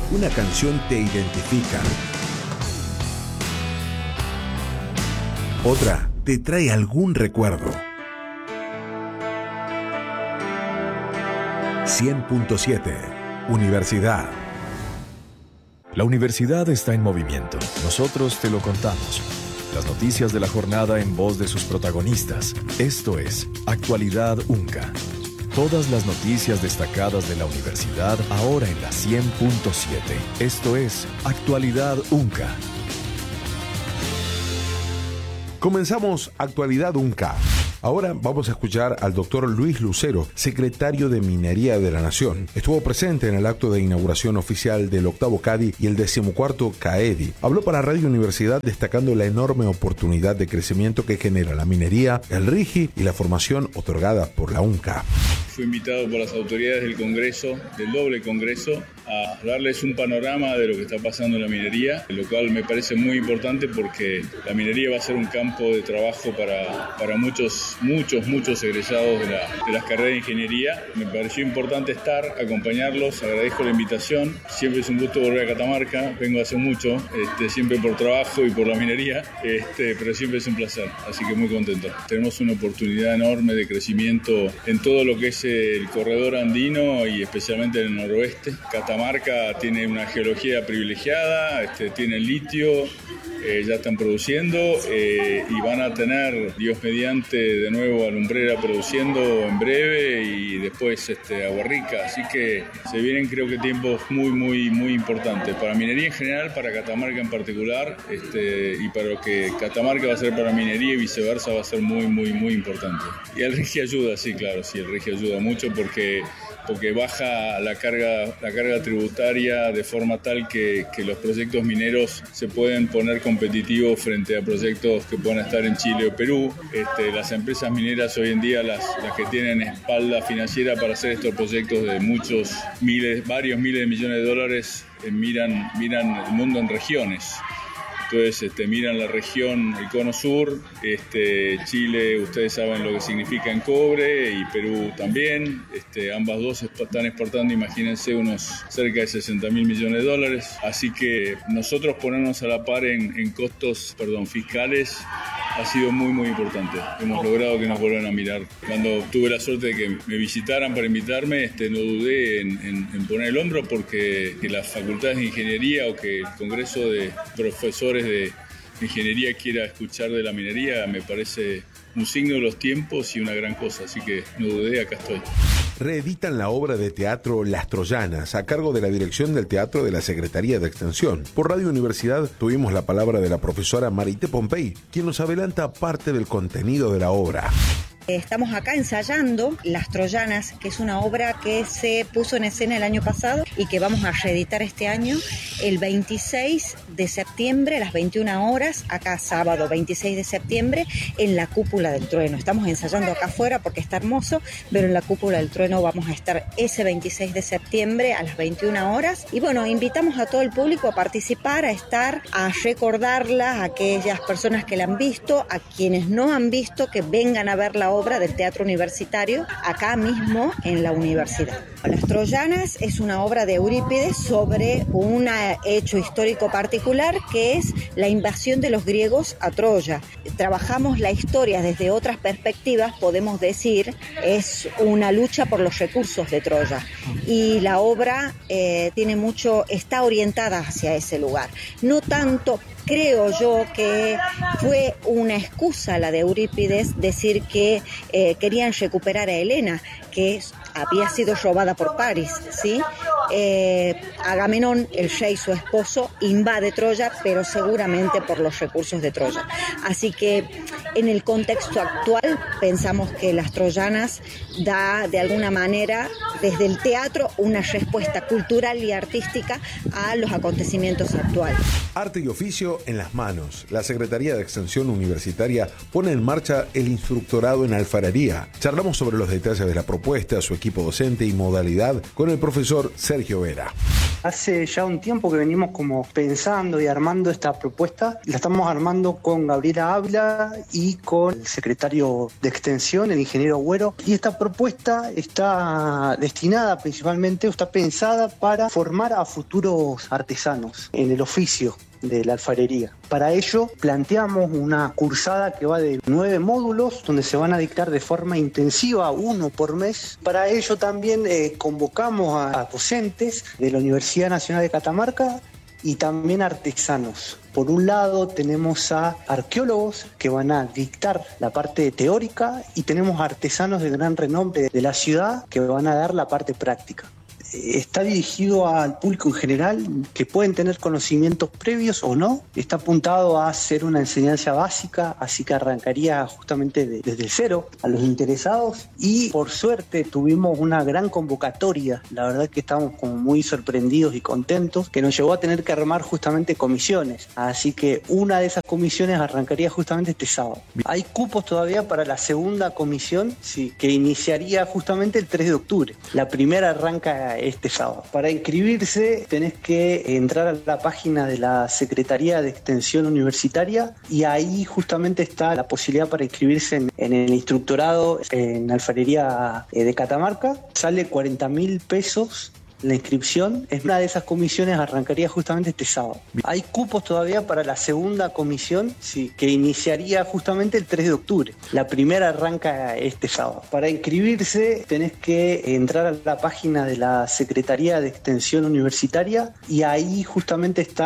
una canción te identifica. Otra te trae algún recuerdo. 100.7 Universidad. La universidad está en movimiento. Nosotros te lo contamos. Las noticias de la jornada en voz de sus protagonistas. Esto es Actualidad UNCA. Todas las noticias destacadas de la universidad ahora en la 100.7. Esto es Actualidad UNCA. Comenzamos Actualidad UNCA. Ahora vamos a escuchar al doctor Luis Lucero, secretario de Minería de la Nación. Estuvo presente en el acto de inauguración oficial del 8º CADI y el 14º CAEDI. Habló para Radio Universidad destacando la enorme oportunidad de crecimiento que genera la minería, el RIGI y la formación otorgada por la UNCA. Fui invitado por las autoridades del Congreso, del doble Congreso, a darles un panorama de lo que está pasando en la minería, lo cual me parece muy importante porque la minería va a ser un campo de trabajo para muchos egresados de las carreras de ingeniería. Me pareció importante estar, acompañarlos, agradezco la invitación. Siempre es un gusto volver a Catamarca, vengo hace mucho, siempre por trabajo y por la minería, pero siempre es un placer, así que muy contento. Tenemos una oportunidad enorme de crecimiento en todo lo que es el corredor andino y especialmente en el noroeste. Catamarca tiene una geología privilegiada, tiene litio, ya están produciendo y van a tener, Dios mediante, de nuevo a Lumbrera produciendo en breve y después Agua Rica. Así que se vienen, creo que, tiempos muy importantes para minería en general, para Catamarca en particular, y para lo que Catamarca va a ser para minería y viceversa va a ser muy importante. Y el RIGI ayuda, sí, claro, sí, el RIGI ayuda mucho porque baja la carga tributaria de forma tal que los proyectos mineros se pueden poner competitivos frente a proyectos que puedan estar en Chile o Perú. Las empresas mineras hoy en día, las que tienen espalda financiera para hacer estos proyectos de varios miles de millones de dólares, miran el mundo en regiones. Entonces miran la región, el cono sur, Chile, ustedes saben lo que significa en cobre, y Perú también. Ambas dos están exportando, imagínense, unos cerca de 60.000 millones de dólares. Así que nosotros ponernos a la par en costos fiscales ha sido muy importante. Hemos logrado que nos vuelvan a mirar. Cuando tuve la suerte de que me visitaran para invitarme, no dudé en poner el hombro porque que las facultades de ingeniería o que el Congreso de Profesores de Ingeniería quiera escuchar de la minería me parece un signo de los tiempos y una gran cosa. Así que no dudé, acá estoy. Reeditan la obra de teatro Las Troyanas, a cargo de la dirección del teatro de la Secretaría de Extensión. Por Radio Universidad tuvimos la palabra de la profesora Marité Pompey, quien nos adelanta parte del contenido de la obra. Estamos acá ensayando Las Troyanas, que es una obra que se puso en escena el año pasado y que vamos a reeditar este año el 26 de septiembre a las 21 horas, acá sábado 26 de septiembre, en la Cúpula del Trueno. Estamos ensayando acá afuera porque está hermoso, pero en la Cúpula del Trueno vamos a estar ese 26 de septiembre a las 21 horas. Y bueno, invitamos a todo el público a participar, a estar, a recordarla, a aquellas personas que la han visto, a quienes no han visto, que vengan a ver la obra del Teatro Universitario acá mismo en la universidad. Las Troyanas es una obra de Eurípides sobre un hecho histórico particular que es la invasión de los griegos a Troya. Trabajamos la historia desde otras perspectivas, podemos decir, es una lucha por los recursos de Troya y la obra está orientada hacia ese lugar. No tanto, creo yo, que fue una excusa la de Eurípides decir que querían recuperar a Helena, que había sido robada por París, ¿sí? Agamenón, el rey, su esposo, invade Troya, pero seguramente por los recursos de Troya. Así que en el contexto actual pensamos que Las Troyanas da de alguna manera desde el teatro una respuesta cultural y artística a los acontecimientos actuales. Arte y oficio en las manos. La Secretaría de Extensión Universitaria pone en marcha el instructorado en alfarería. Charlamos sobre los detalles de la propuesta, su equipo docente y modalidad con el profesor Sergio Vera. Hace ya un tiempo que venimos como pensando y armando esta propuesta. La estamos armando con Gabriela Ávila y con el secretario de Extensión, el ingeniero Agüero. Y esta propuesta está destinada principalmente, está pensada para formar a futuros artesanos en el oficio de la alfarería. Para ello planteamos una cursada que va de 9 módulos donde se van a dictar de forma intensiva, 1 por mes. Para ello también convocamos a docentes de la Universidad Nacional de Catamarca y también artesanos. Por un lado tenemos a arqueólogos que van a dictar la parte teórica y tenemos artesanos de gran renombre de la ciudad que van a dar la parte práctica. Está dirigido al público en general que pueden tener conocimientos previos o no. Está apuntado a hacer una enseñanza básica, así que arrancaría justamente desde cero a los interesados. Y por suerte tuvimos una gran convocatoria. La verdad que estamos como muy sorprendidos y contentos, que nos llevó a tener que armar justamente comisiones. Así que una de esas comisiones arrancaría justamente este sábado. Hay cupos todavía para la segunda comisión, sí, que iniciaría justamente el 3 de octubre. La primera arranca este sábado. Para inscribirse tenés que entrar a la página de la Secretaría de Extensión Universitaria y ahí justamente está la posibilidad para inscribirse en el instructorado en alfarería de Catamarca. Sale 40.000 pesos la inscripción. Es una de esas comisiones, arrancaría justamente este sábado. Hay cupos todavía para la segunda comisión, sí, que iniciaría justamente el 3 de octubre. La primera arranca este sábado. Para inscribirse tenés que entrar a la página de la Secretaría de Extensión Universitaria y ahí justamente está